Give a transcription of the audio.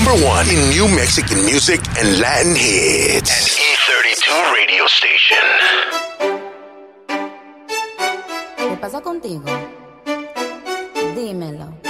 number one in new Mexican music and Latin hits. An E32 radio station. ¿Qué pasa contigo? Dímelo.